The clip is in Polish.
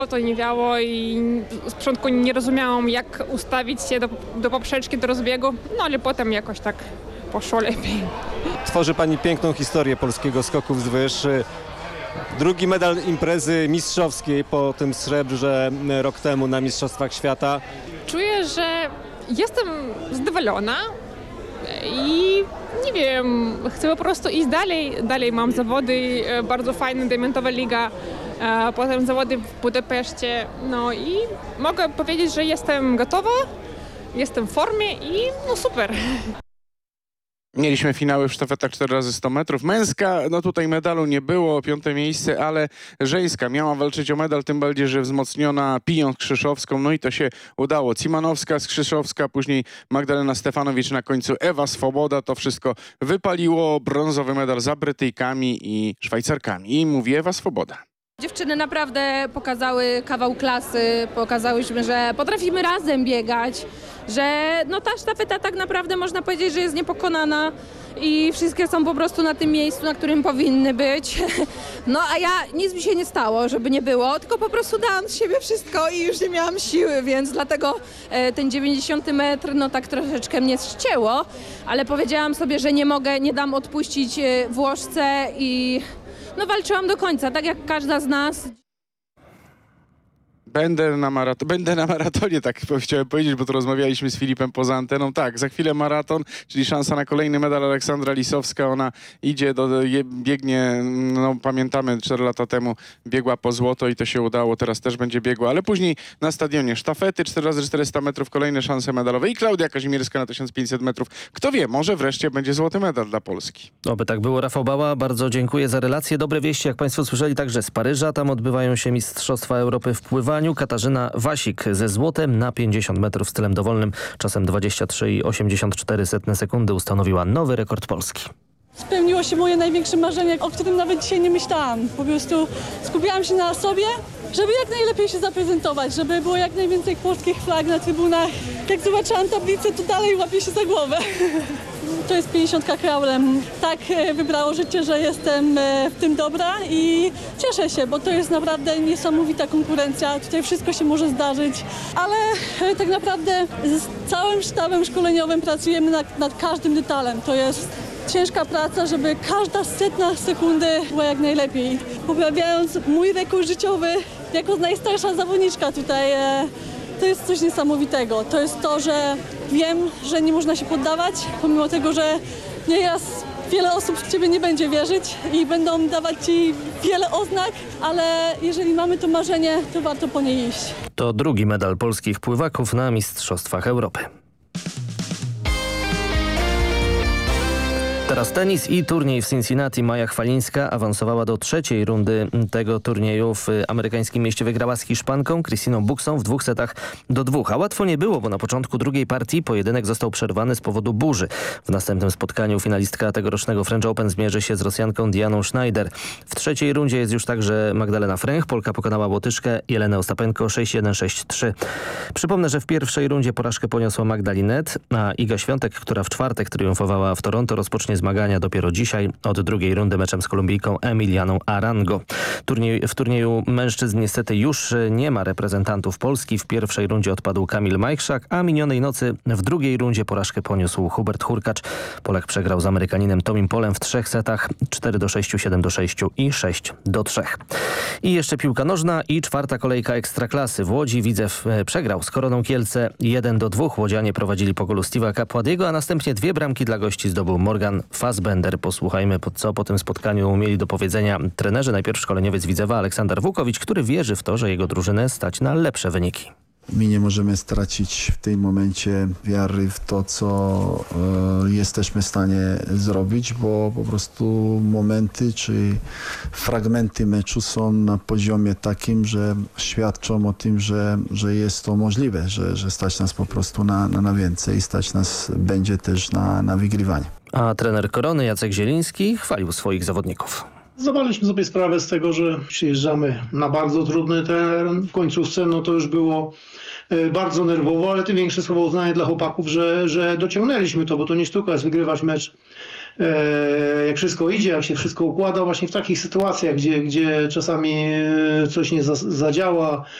To nie wiało i z początku nie rozumiałam, jak ustawić się do poprzeczki, do rozbiegu, no ale potem jakoś tak poszło lepiej. Tworzy Pani piękną historię polskiego skoku wzwyż. Drugi medal imprezy mistrzowskiej po tym srebrze rok temu na Mistrzostwach Świata. Czuję, że jestem zadowolona i nie wiem, chcę po prostu iść dalej. Dalej mam zawody, bardzo fajne, diamentowa liga, potem zawody w Budapeszcie. No i mogę powiedzieć, że jestem gotowa, jestem w formie i no super. Mieliśmy finały w sztafetach 4x100 metrów. Męska, no tutaj medalu nie było, 5. miejsce, ale żeńska miała walczyć o medal, tym bardziej, że wzmocniona Piją Krzyszowską, no i to się udało. Cimanowska, Skrzyszowska, później Magdalena Stefanowicz, na końcu Ewa Swoboda. To wszystko wypaliło. Brązowy medal za Brytyjkami i Szwajcarkami. I mówi Ewa Swoboda. Dziewczyny naprawdę pokazały kawał klasy, pokazałyśmy, że potrafimy razem biegać, że no ta sztafeta tak naprawdę można powiedzieć, że jest niepokonana i wszystkie są po prostu na tym miejscu, na którym powinny być. No a ja, nic mi się nie stało, żeby nie było, tylko po prostu dałam z siebie wszystko i już nie miałam siły, więc dlatego ten 90 metr no tak troszeczkę mnie ścięło, ale powiedziałam sobie, że nie mogę, nie dam odpuścić Włoszce i no walczyłam do końca, tak jak każda z nas. Będę na maratonie, tak chciałem powiedzieć, bo to rozmawialiśmy z Filipem poza anteną. Tak, za chwilę maraton, czyli szansa na kolejny medal. Aleksandra Lisowska, ona idzie, biegnie, no pamiętamy, 4 lata temu biegła po złoto i to się udało, teraz też będzie biegła, ale później na stadionie sztafety, 4x400 metrów, kolejne szanse medalowe i Klaudia Kazimierska na 1500 metrów. Kto wie, może wreszcie będzie złoty medal dla Polski. Oby tak było. Rafał Bała, bardzo dziękuję za relację. Dobre wieści, jak Państwo słyszeli, także z Paryża. Tam odbywają się Mistrzostwa Europy w pływaniu. Katarzyna Wasik ze złotem na 50 metrów stylem dowolnym. Czasem 23,84 sekundy ustanowiła nowy rekord Polski. Spełniło się moje największe marzenie, o którym nawet dzisiaj nie myślałam. Po prostu skupiałam się na sobie, żeby jak najlepiej się zaprezentować, żeby było jak najwięcej polskich flag na trybunach. Jak zobaczyłam tablicę, to dalej łapię się za głowę. To jest 50 kraulem. Tak wybrało życie, że jestem w tym dobra i cieszę się, bo to jest naprawdę niesamowita konkurencja. Tutaj wszystko się może zdarzyć, ale tak naprawdę z całym sztabem szkoleniowym pracujemy nad każdym detalem. To jest ciężka praca, żeby każda setna sekundy była jak najlepiej. Poprawiając mój rekord życiowy jako najstarsza zawodniczka tutaj, to jest coś niesamowitego. To jest to, że wiem, że nie można się poddawać, pomimo tego, że nieraz wiele osób w ciebie nie będzie wierzyć i będą dawać ci wiele oznak, ale jeżeli mamy to marzenie, to warto po nie iść. To drugi medal polskich pływaków na Mistrzostwach Europy. Teraz tenis i turniej w Cincinnati. Maja Chwalińska awansowała do 3. rundy tego turnieju. W amerykańskim mieście wygrała z Hiszpanką Krystyną Buksą w 2 setach do 2. A łatwo nie było, bo na początku drugiej partii pojedynek został przerwany z powodu burzy. W następnym spotkaniu finalistka tegorocznego French Open zmierzy się z Rosjanką Dianą Schneider. W 3. rundzie jest już także Magdalena Fręch. Polka pokonała Łotyszkę Jelenę Ostapenko 6-1, 6-3. Przypomnę, że w pierwszej rundzie porażkę poniosła Magda Linette, a Iga Świątek, która w czwartek triumfowała w Toronto, rozpocznie zmagania dopiero dzisiaj od drugiej rundy meczem z Kolumbijką Emilianą Arango. W turnieju mężczyzn niestety już nie ma reprezentantów Polski. W pierwszej rundzie odpadł Kamil Majchrzak, a minionej nocy w drugiej rundzie porażkę poniósł Hubert Hurkacz. Polak przegrał z Amerykaninem Tomim Polem w 3 setach 4-6, 7-6 i 6-3. I jeszcze piłka nożna i 4. kolejka Ekstraklasy. W Łodzi Widzew przegrał z Koroną Kielce 1-2. Łodzianie prowadzili po golu Steve'a Capładiego, a następnie 2 bramki dla gości zdobył Morgan Fassbender. Posłuchajmy, co po tym spotkaniu mieli do powiedzenia trenerzy. Najpierw szkoleniowiec Widzewa Aleksander Wukowicz, który wierzy w to, że jego drużynę stać na lepsze wyniki. My nie możemy stracić w tym momencie wiary w to, co jesteśmy w stanie zrobić, bo po prostu momenty czy fragmenty meczu są na poziomie takim, że świadczą o tym, że jest to możliwe, że stać nas po prostu na więcej i stać nas będzie też na wygrywanie. A trener Korony Jacek Zieliński chwalił swoich zawodników. Zdawaliśmy sobie sprawę z tego, że przyjeżdżamy na bardzo trudny teren. W końcówce no to już było bardzo nerwowo, ale tym większe słowo uznanie dla chłopaków, że dociągnęliśmy to, bo to nie sztuka jest wygrywać mecz jak wszystko idzie, jak się wszystko układa, właśnie w takich sytuacjach, gdzie czasami coś nie zadziała,